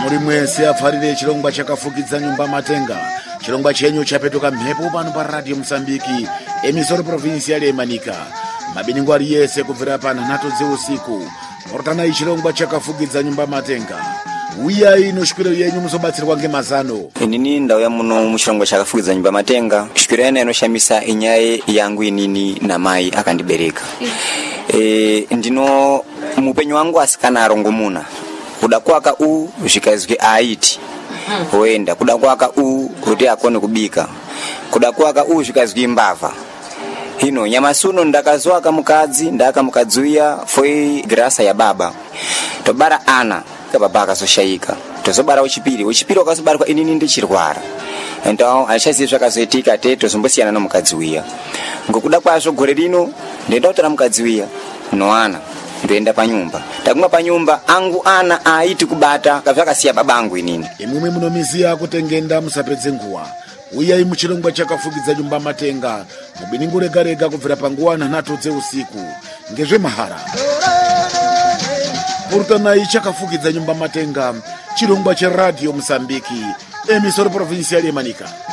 muri mwese afarire chirongwa chakafukidza nyumba matenga. Chirongwa chenyu chapetuka mhepo pano pa Radio Msambiki, emisoro provincial Manika. Mabiningwari yese kubvira pa 9 usiku. Portana ichirongwa chakafukidza nyumba matenga. Uya ino shukiro yenyu muzobatsirwa ngemazano. Inini ndauya muno muchirongwa chakafukidza nyumba matenga. Shukiro yana inoshamisa inyaye yangu inini na mai akandibereka. Ndino mupenyu wangu asikana arongomuna. Kuda kwaka zvikazwi aiti hoenda, kuda kwaka kuti akone kubika, kuda kwaka zvikazwi mbava. Hino nyamasuno ndakazwaka mukadzi ndakamukadzuya foi grasa ya baba tobara ana kababa akazoshaika, tozobara uchipiri wakazobarwa inini ndichirwara. Então alishasiye zvakazoitika teto zombosiyana nomukadzuya. Ngokuda kwazvo gore rino ndenda kutora mukadzuya noana ndoenda panyumba. Taguma panyumba angu ana aiti kubata kavakasiya babangu inini. Imwe munomiziya kutengenda musapedze nguwa. Uya muchirongwa chakafukidza nyumba matenga. Mubiningu rega kubvira panguwa 9 usiku. Ngezve mahara. Portana ichakafukidza nyumba matenga. Chirongwa cha Radio Msambiki, emisoro provincial Manika.